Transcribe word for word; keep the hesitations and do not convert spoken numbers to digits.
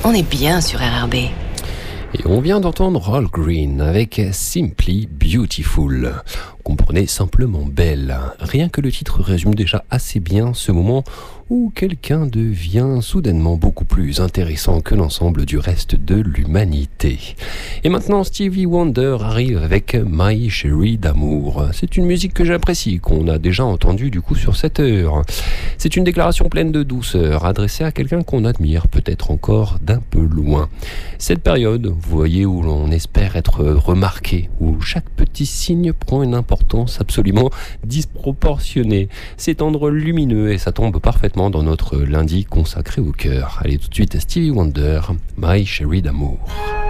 On est bien sur R R B. Et on vient d'entendre Al Green avec Simply Beautiful. Comprenez simplement belle. Rien que le titre résume déjà assez bien ce moment où quelqu'un devient soudainement beaucoup plus intéressant que l'ensemble du reste de l'humanité. Et maintenant, Stevie Wonder arrive avec My Chérie d'amour. C'est une musique que j'apprécie, qu'on a déjà entendue du coup sur cette heure. C'est une déclaration pleine de douceur, adressée à quelqu'un qu'on admire peut-être encore d'un peu loin. Cette période, vous voyez, où l'on espère être remarqué, où chaque petit signe prend une importance absolument disproportionnée. C'est tendre lumineux et ça tombe parfaitement dans notre lundi consacré au cœur. Allez tout de suite à Stevie Wonder, My Chérie d'amour.